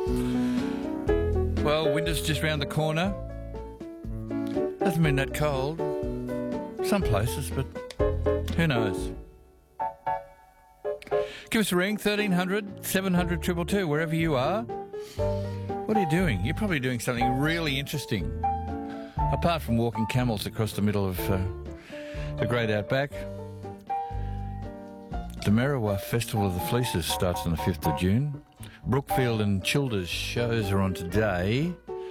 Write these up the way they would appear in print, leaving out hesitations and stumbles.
Well, winter's just round the corner. Hasn't been that cold. Some places, but who knows? Give us a ring, 1300 700 222, wherever you are. What are you doing? You're probably doing something really interesting. Apart from walking camels across the middle of the Great Outback. The Merriwa Festival of the Fleeces starts on the 5th of June. Brookfield and Childers shows are on today.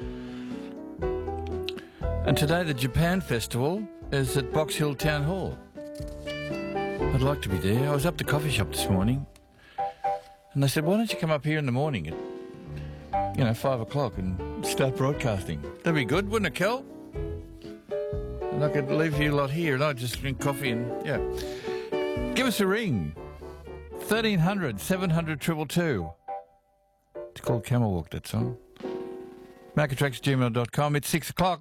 And today the Japan Festival is at Box Hill Town Hall. I'd like to be there. I was up the coffee shop this morning and they said, why don't you come up here in the morning at 5 o'clock and start broadcasting? That'd be good, wouldn't it, Kel? And I could leave you a lot here and I'd just drink coffee and, yeah. Give us a ring. 1300 700 222. It's called Camel Walk, that song. marketracks@gmail.com. It's 6 o'clock.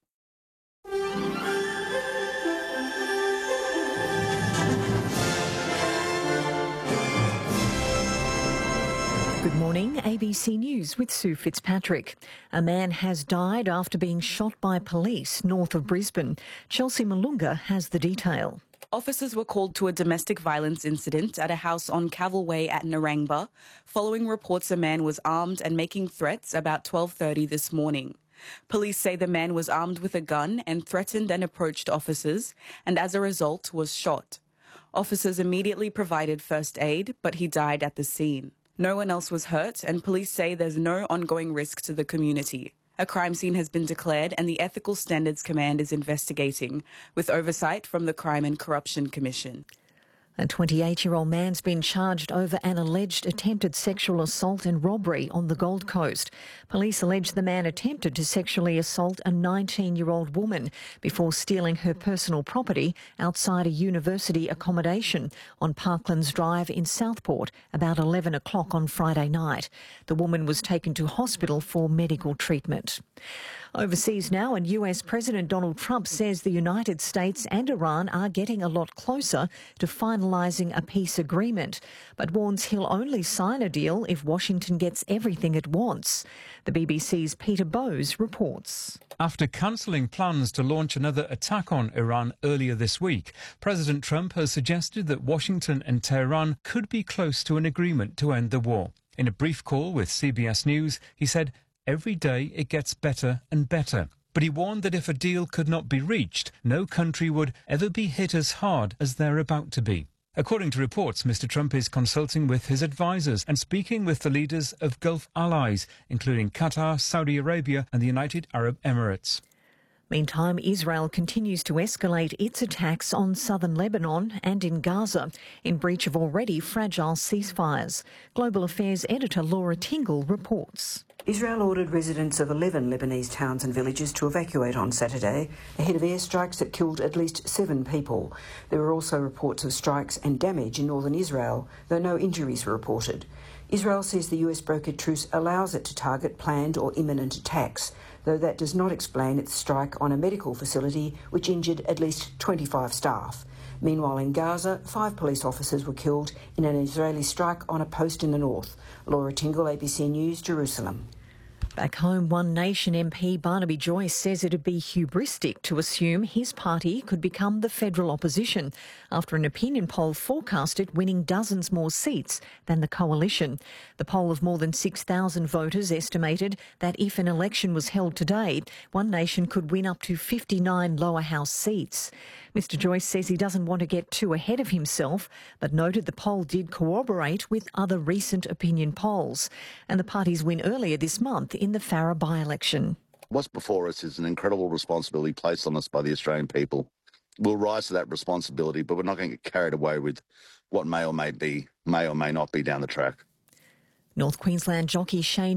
Good morning, ABC News with Sue Fitzpatrick. A man has died after being shot by police north of Brisbane. Chelsea Malunga has the detail. Officers were called to a domestic violence incident at a house on Cavill Way at Narangba, following reports a man was armed and making threats about 12:30 this morning. Police say the man was armed with a gun and threatened and approached officers, and as a result was shot. Officers immediately provided first aid, but he died at the scene. No one else was hurt, and police say there's no ongoing risk to the community. A crime scene has been declared and the Ethical Standards Command is investigating, with oversight from the Crime and Corruption Commission. A 28-year-old man's been charged over an alleged attempted sexual assault and robbery on the Gold Coast. Police allege the man attempted to sexually assault a 19-year-old woman before stealing her personal property outside a university accommodation on Parklands Drive in Southport about 11 o'clock on Friday night. The woman was taken to hospital for medical treatment. Overseas now, and US President Donald Trump says the United States and Iran are getting a lot closer to finalising a peace agreement, but warns he'll only sign a deal if Washington gets everything it wants. The BBC's Peter Bowes reports. After cancelling plans to launch another attack on Iran earlier this week, President Trump has suggested that Washington and Tehran could be close to an agreement to end the war. In a brief call with CBS News, he said, "Every day it gets better and better." But he warned that if a deal could not be reached, no country would ever be hit as hard as they're about to be. According to reports, Mr. Trump is consulting with his advisers and speaking with the leaders of Gulf allies, including Qatar, Saudi Arabia and the United Arab Emirates. Meantime, Israel continues to escalate its attacks on southern Lebanon and in Gaza in breach of already fragile ceasefires. Global Affairs editor Laura Tingle reports. Israel ordered residents of 11 Lebanese towns and villages to evacuate on Saturday ahead of airstrikes that killed at least 7 people. There were also reports of strikes and damage in northern Israel, though no injuries were reported. Israel says the US brokered truce allows it to target planned or imminent attacks, though that does not explain its strike on a medical facility which injured at least 25 staff. Meanwhile, in Gaza, 5 police officers were killed in an Israeli strike on a post in the north. Laura Tingle, ABC News, Jerusalem. Back home, One Nation MP Barnaby Joyce says it'd be hubristic to assume his party could become the federal opposition after an opinion poll forecast it winning dozens more seats than the coalition. The poll of more than 6,000 voters estimated that if an election was held today, One Nation could win up to 59 lower house seats. Mr Joyce says he doesn't want to get too ahead of himself, but noted the poll did corroborate with other recent opinion polls. And the party's win earlier this month in the Farrer by-election. What's before us is an incredible responsibility placed on us by the Australian people. We'll rise to that responsibility, but we're not going to get carried away with what may or may not be down the track. North Queensland jockey Shane